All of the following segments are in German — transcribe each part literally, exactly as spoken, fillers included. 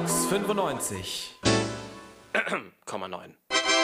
Korax fünfundneunzig Komma neun.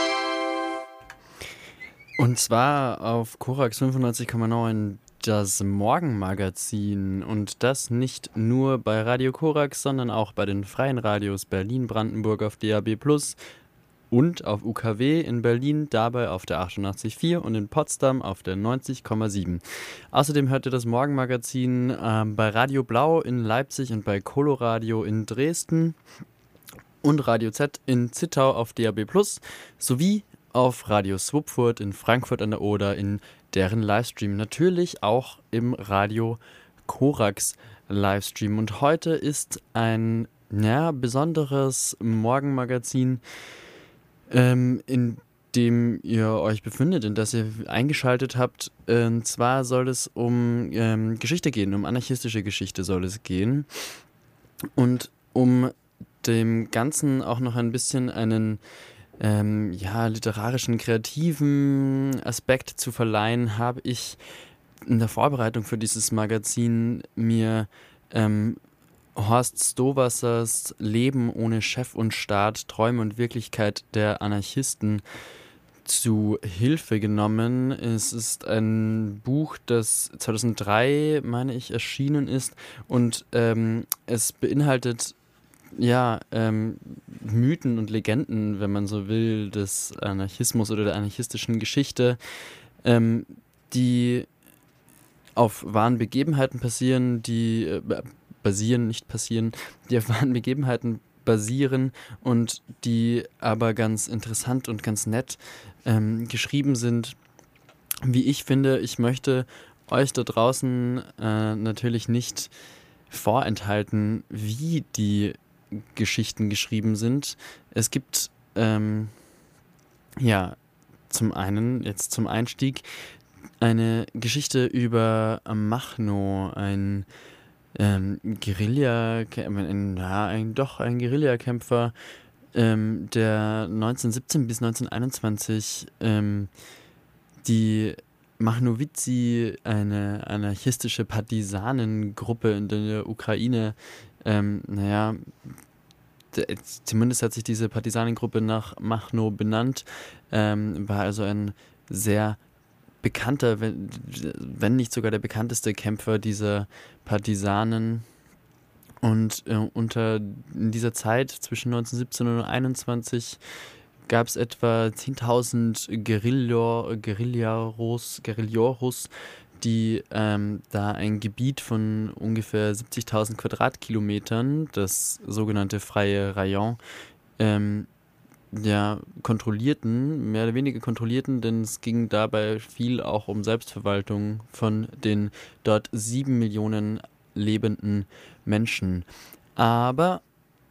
Und zwar auf Korax fünfundneunzig Komma neun das Morgenmagazin. Und das nicht nur bei Radio Korax, sondern auch bei den freien Radios Berlin-Brandenburg auf D A B plus und auf U K W in Berlin, dabei auf der achtundachtzig Komma vier und in Potsdam auf der neunzig Komma sieben. Außerdem hört ihr das Morgenmagazin äh, bei Radio Blau in Leipzig und bei Coloradio in Dresden und Radio Z in Zittau auf D A B plus sowie auf Radio Swupfurt in Frankfurt an der Oder in deren Livestream. Natürlich auch im Radio Korax Livestream. Und heute ist ein ja, besonderes Morgenmagazin, ähm, in dem ihr euch befindet, in das ihr eingeschaltet habt. Und zwar soll es um ähm, Geschichte gehen, um anarchistische Geschichte soll es gehen. Und um dem Ganzen auch noch ein bisschen einen ähm, ja, literarischen, kreativen Aspekt zu verleihen, habe ich in der Vorbereitung für dieses Magazin mir ähm, Horst Stowassers Leben ohne Chef und Staat, Träume und Wirklichkeit der Anarchisten zu Hilfe genommen. Es ist ein Buch, das zweitausenddrei, meine ich, erschienen ist und ähm, es beinhaltet ja, ähm, Mythen und Legenden, wenn man so will, des Anarchismus oder der anarchistischen Geschichte, ähm, die auf wahren Begebenheiten passieren, die äh, basieren, nicht passieren, die auf wahren Begebenheiten basieren und die aber ganz interessant und ganz nett ähm, geschrieben sind. Wie ich finde, ich möchte euch da draußen äh, natürlich nicht vorenthalten, wie die Geschichten geschrieben sind. Es gibt ähm, ja zum einen, jetzt zum Einstieg, eine Geschichte über Machno, ein ähm, Guerilla, ein, ja, ein, doch ein Guerillakämpfer, ähm, der neunzehnhundertsiebzehn bis neunzehnhunderteinundzwanzig ähm, die Machnowici, eine anarchistische Partisanengruppe in der Ukraine, ähm, naja, d- zumindest hat sich diese Partisanengruppe nach Machno benannt, ähm, war also ein sehr bekannter, wenn, wenn nicht sogar der bekannteste Kämpfer dieser Partisanen. Und äh, unter in dieser Zeit zwischen neunzehnhundertsiebzehn und einundzwanzig gab es etwa zehntausend Guerilla, Guerillaros, Guerilleros, die ähm, da ein Gebiet von ungefähr siebzigtausend Quadratkilometern, das sogenannte freie Rayon, ähm, ja, kontrollierten, mehr oder weniger kontrollierten, denn es ging dabei viel auch um Selbstverwaltung von den dort sieben Millionen lebenden Menschen. Aber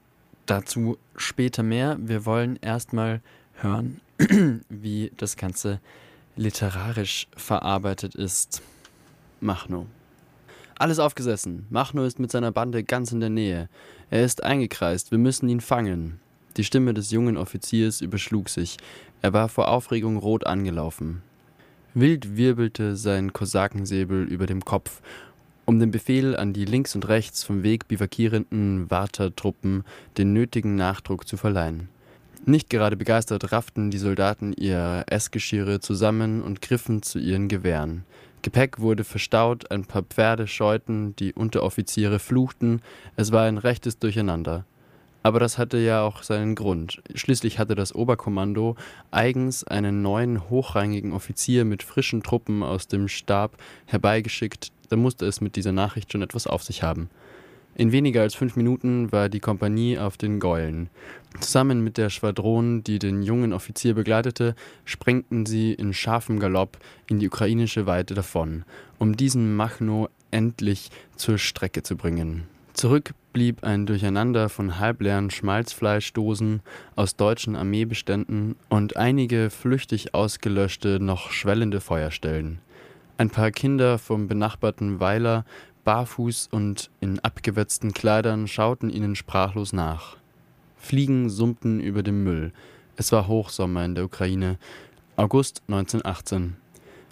dazu später mehr. Wir wollen erstmal hören, wie das Ganze literarisch verarbeitet ist. Machno. Alles aufgesessen. Machno ist mit seiner Bande ganz in der Nähe. Er ist eingekreist. Wir müssen ihn fangen. Die Stimme des jungen Offiziers überschlug sich. Er war vor Aufregung rot angelaufen. Wild wirbelte sein Kosakensäbel über dem Kopf, um dem Befehl an die links und rechts vom Weg bivakierenden Wartertruppen den nötigen Nachdruck zu verleihen. Nicht gerade begeistert rafften die Soldaten ihre Essgeschirre zusammen und griffen zu ihren Gewehren. Gepäck wurde verstaut, ein paar Pferde scheuten, die Unteroffiziere fluchten, es war ein rechtes Durcheinander. Aber das hatte ja auch seinen Grund. Schließlich hatte das Oberkommando eigens einen neuen hochrangigen Offizier mit frischen Truppen aus dem Stab herbeigeschickt, da musste es mit dieser Nachricht schon etwas auf sich haben. In weniger als fünf Minuten war die Kompanie auf den Gäulen. Zusammen mit der Schwadron, die den jungen Offizier begleitete, sprengten sie in scharfem Galopp in die ukrainische Weite davon, um diesen Machno endlich zur Strecke zu bringen. Zurück blieb ein Durcheinander von halbleeren Schmalzfleischdosen aus deutschen Armeebeständen und einige flüchtig ausgelöschte, noch schwellende Feuerstellen. Ein paar Kinder vom benachbarten Weiler, barfuß und in abgewetzten Kleidern, schauten ihnen sprachlos nach. Fliegen summten über dem Müll. Es war Hochsommer in der Ukraine, August neunzehnhundertachtzehn.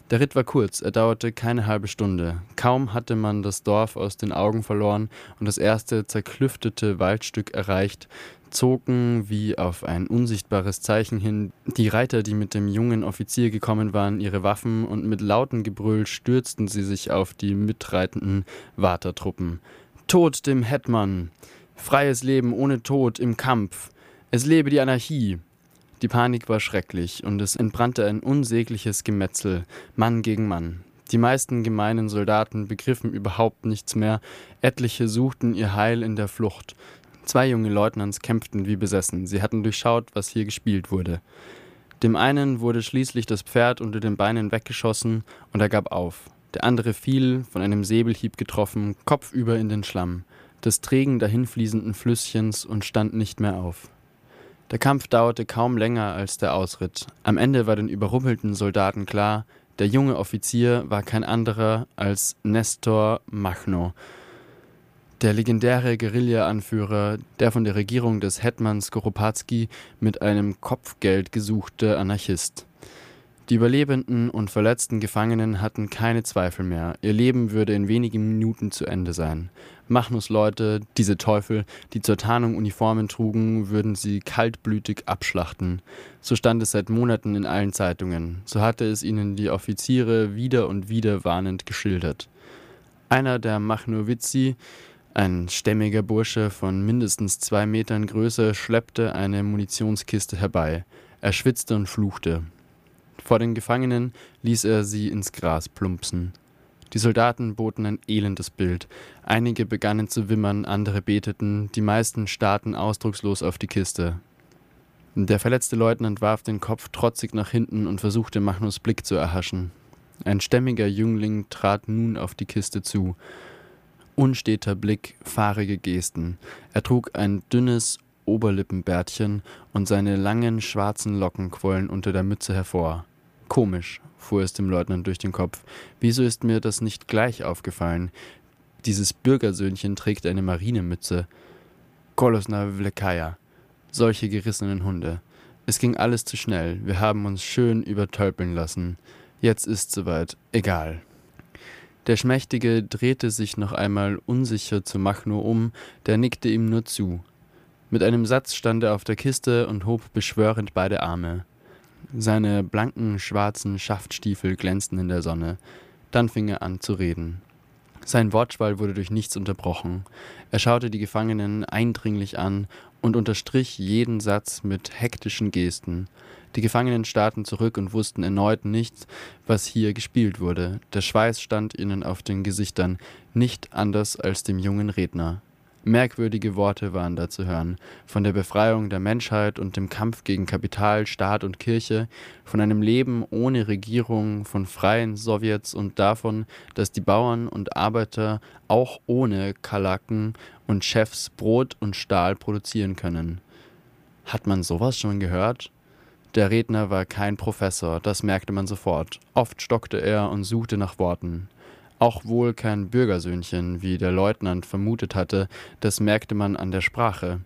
Der Ritt war kurz, er dauerte keine halbe Stunde. Kaum hatte man das Dorf aus den Augen verloren und das erste zerklüftete Waldstück erreicht, zogen, wie auf ein unsichtbares Zeichen hin, die Reiter, die mit dem jungen Offizier gekommen waren, ihre Waffen, und mit lautem Gebrüll stürzten sie sich auf die mitreitenden Wartertruppen. Tod dem Hetman! Freies Leben ohne Tod im Kampf! Es lebe die Anarchie! Die Panik war schrecklich, und es entbrannte ein unsägliches Gemetzel, Mann gegen Mann. Die meisten gemeinen Soldaten begriffen überhaupt nichts mehr, etliche suchten ihr Heil in der Flucht. Zwei junge Leutnants kämpften wie besessen, sie hatten durchschaut, was hier gespielt wurde. Dem einen wurde schließlich das Pferd unter den Beinen weggeschossen, und er gab auf. Der andere fiel, von einem Säbelhieb getroffen, kopfüber in den Schlamm des trägen dahinfließenden Flüsschens, und stand nicht mehr auf. Der Kampf dauerte kaum länger als der Ausritt. Am Ende war den überrumpelten Soldaten klar, der junge Offizier war kein anderer als Nestor Makhno, der legendäre Guerilla-Anführer, der von der Regierung des Hetman Skoropadsky mit einem Kopfgeld gesuchte Anarchist. Die überlebenden und verletzten Gefangenen hatten keine Zweifel mehr. Ihr Leben würde in wenigen Minuten zu Ende sein. Machnos Leute, diese Teufel, die zur Tarnung Uniformen trugen, würden sie kaltblütig abschlachten. So stand es seit Monaten in allen Zeitungen. So hatte es ihnen die Offiziere wieder und wieder warnend geschildert. Einer der Machnowitzi, ein stämmiger Bursche von mindestens zwei Metern Größe, schleppte eine Munitionskiste herbei. Er schwitzte und fluchte. Vor den Gefangenen ließ er sie ins Gras plumpsen. Die Soldaten boten ein elendes Bild. Einige begannen zu wimmern, andere beteten, die meisten starrten ausdruckslos auf die Kiste. Der verletzte Leutnant warf den Kopf trotzig nach hinten und versuchte, Machnos Blick zu erhaschen. Ein stämmiger Jüngling trat nun auf die Kiste zu. Unsteter Blick, fahrige Gesten. Er trug ein dünnes Oberlippenbärtchen und seine langen schwarzen Locken quollen unter der Mütze hervor. Komisch, fuhr es dem Leutnant durch den Kopf. Wieso ist mir das nicht gleich aufgefallen? Dieses Bürgersöhnchen trägt eine Marinemütze. Kolosna Vlekaya. Solche gerissenen Hunde. Es ging alles zu schnell. Wir haben uns schön übertölpeln lassen. Jetzt ist's soweit. Egal. Der Schmächtige drehte sich noch einmal unsicher zu Makhno um, der nickte ihm nur zu. Mit einem Satz stand er auf der Kiste und hob beschwörend beide Arme. Seine blanken, schwarzen Schaftstiefel glänzten in der Sonne. Dann fing er an zu reden. Sein Wortschwall wurde durch nichts unterbrochen. Er schaute die Gefangenen eindringlich an und unterstrich jeden Satz mit hektischen Gesten. Die Gefangenen starrten zurück und wussten erneut nicht, was hier gespielt wurde. Der Schweiß stand ihnen auf den Gesichtern, nicht anders als dem jungen Redner. Merkwürdige Worte waren da zu hören, von der Befreiung der Menschheit und dem Kampf gegen Kapital, Staat und Kirche, von einem Leben ohne Regierung, von freien Sowjets und davon, dass die Bauern und Arbeiter auch ohne Kalaken und Chefs Brot und Stahl produzieren können. Hat man sowas schon gehört? Der Redner war kein Professor, das merkte man sofort. Oft stockte er und suchte nach Worten. Auch wohl kein Bürgersöhnchen, wie der Leutnant vermutet hatte, das merkte man an der Sprache.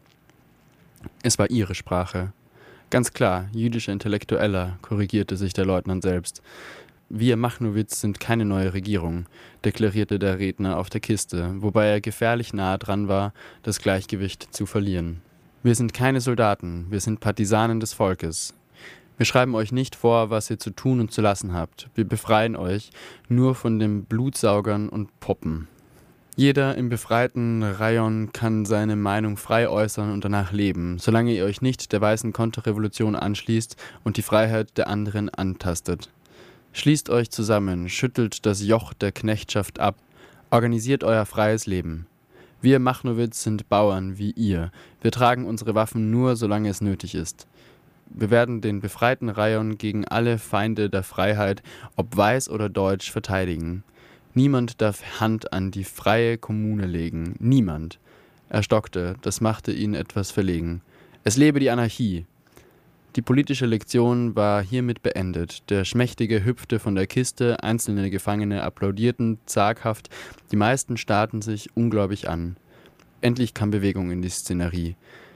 Es war ihre Sprache. Ganz klar, jüdischer Intellektueller, korrigierte sich der Leutnant selbst. Wir Machnowitz sind keine neue Regierung, deklarierte der Redner auf der Kiste, wobei er gefährlich nahe dran war, das Gleichgewicht zu verlieren. Wir sind keine Soldaten, wir sind Partisanen des Volkes. Wir schreiben euch nicht vor, was ihr zu tun und zu lassen habt. Wir befreien euch nur von den Blutsaugern und Puppen. Jeder im befreiten Rayon kann seine Meinung frei äußern und danach leben, solange ihr euch nicht der weißen Konterrevolution anschließt und die Freiheit der anderen antastet. Schließt euch zusammen, schüttelt das Joch der Knechtschaft ab, organisiert euer freies Leben. Wir Machnowitz sind Bauern wie ihr. Wir tragen unsere Waffen nur, solange es nötig ist. Wir werden den befreiten Rayon gegen alle Feinde der Freiheit, ob weiß oder deutsch, verteidigen. Niemand darf Hand an die freie Kommune legen. Niemand. Er stockte, das machte ihn etwas verlegen. Es lebe die Anarchie. Die politische Lektion war hiermit beendet. Der Schmächtige hüpfte von der Kiste, einzelne Gefangene applaudierten zaghaft, die meisten starrten sich ungläubig an. Endlich kam Bewegung in die Szenerie.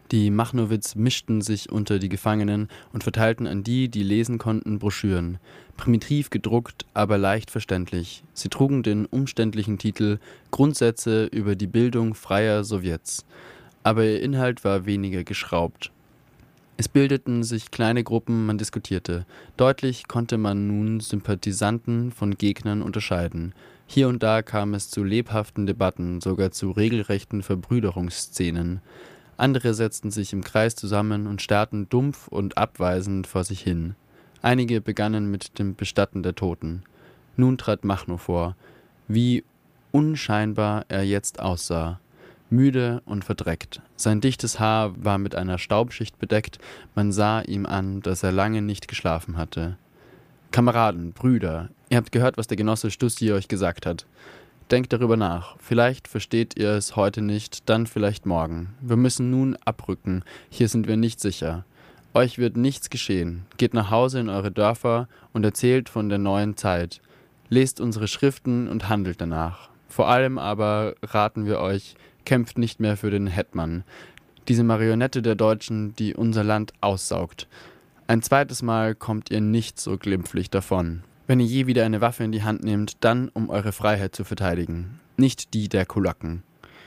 Die Machnowitz mischten sich unter die Gefangenen und verteilten an die, die lesen konnten, Broschüren. Primitiv gedruckt, aber leicht verständlich. Sie trugen den umständlichen Titel »Grundsätze über die Bildung freier Sowjets«. Aber ihr Inhalt war weniger geschraubt. Es bildeten sich kleine Gruppen, man diskutierte. Deutlich konnte man nun Sympathisanten von Gegnern unterscheiden. Hier und da kam es zu lebhaften Debatten, sogar zu regelrechten Verbrüderungsszenen. Andere setzten sich im Kreis zusammen und starrten dumpf und abweisend vor sich hin. Einige begannen mit dem Bestatten der Toten. Nun trat Machno vor. Wie unscheinbar er jetzt aussah. Müde und verdreckt. Sein dichtes Haar war mit einer Staubschicht bedeckt, man sah ihm an, dass er lange nicht geschlafen hatte. »Kameraden, Brüder, ihr habt gehört, was der Genosse Stussi euch gesagt hat. Denkt darüber nach. Vielleicht versteht ihr es heute nicht, dann vielleicht morgen. Wir müssen nun abrücken, hier sind wir nicht sicher. Euch wird nichts geschehen. Geht nach Hause in eure Dörfer und erzählt von der neuen Zeit. Lest unsere Schriften und handelt danach. Vor allem aber raten wir euch, kämpft nicht mehr für den Hetman, diese Marionette der Deutschen, die unser Land aussaugt. Ein zweites Mal kommt ihr nicht so glimpflich davon. Wenn ihr je wieder eine Waffe in die Hand nehmt, dann um eure Freiheit zu verteidigen, nicht die der Kulaken.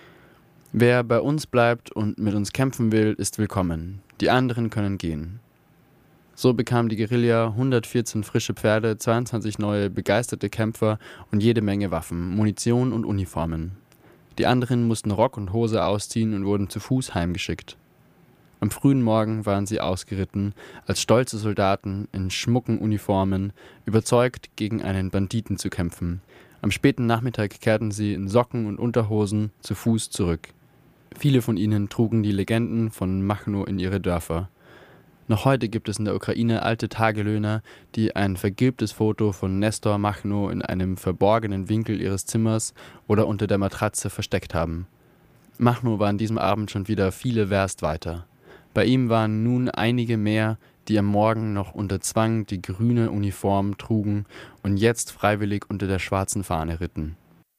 Wer bei uns bleibt und mit uns kämpfen will, ist willkommen. Die anderen können gehen.« So bekam die Guerilla hundertvierzehn frische Pferde, zweiundzwanzig neue begeisterte Kämpfer und jede Menge Waffen, Munition und Uniformen. Die anderen mussten Rock und Hose ausziehen und wurden zu Fuß heimgeschickt. Am frühen Morgen waren sie ausgeritten, als stolze Soldaten in schmucken Uniformen, überzeugt, gegen einen Banditen zu kämpfen. Am späten Nachmittag kehrten sie in Socken und Unterhosen zu Fuß zurück. Viele von ihnen trugen die Legenden von Machno in ihre Dörfer. Noch heute gibt es in der Ukraine alte Tagelöhner, die ein vergilbtes Foto von Nestor Machno in einem verborgenen Winkel ihres Zimmers oder unter der Matratze versteckt haben. Machno war an diesem Abend schon wieder viele Werst weiter. Bei ihm waren nun einige mehr, die am Morgen noch unter Zwang die grüne Uniform trugen und jetzt freiwillig unter der schwarzen Fahne ritten.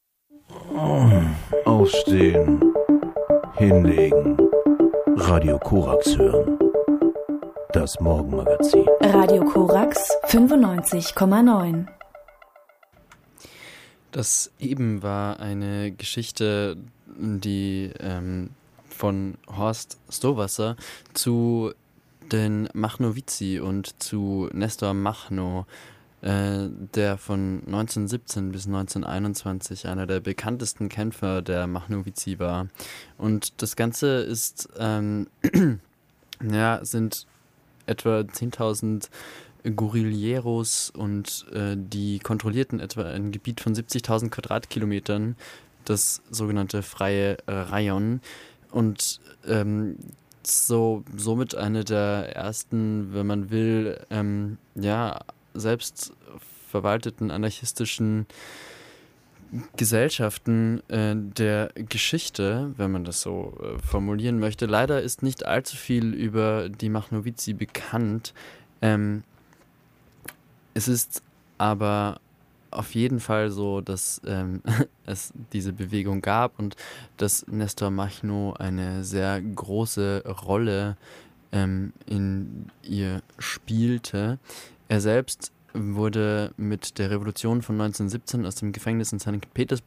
Aufstehen, hinlegen, Radio Korax hören. Das Morgenmagazin. Radio Korax fünfundneunzig Komma neun. Das eben war eine Geschichte, die ähm, von Horst Stowasser zu den Machnowici und zu Nestor Machno, äh, der von neunzehnhundertsiebzehn bis neunzehnhunderteinundzwanzig einer der bekanntesten Kämpfer der Machnowici war. Und das Ganze ist, ähm, ja, sind etwa zehntausend Guerilleros und äh, die kontrollierten etwa ein Gebiet von siebzigtausend Quadratkilometern, das sogenannte Freie äh, Rajon. Und ähm, so somit eine der ersten, wenn man will, ähm, ja, selbst verwalteten anarchistischen Gesellschaften äh, der Geschichte, wenn man das so äh, formulieren möchte. Leider ist nicht allzu viel über die Machnowici bekannt. Ähm, es ist aber auf jeden Fall so, dass ähm, es diese Bewegung gab und dass Nestor Machno eine sehr große Rolle ähm, in ihr spielte. Er selbst wurde mit der Revolution von neunzehnhundertsiebzehn aus dem Gefängnis in Sankt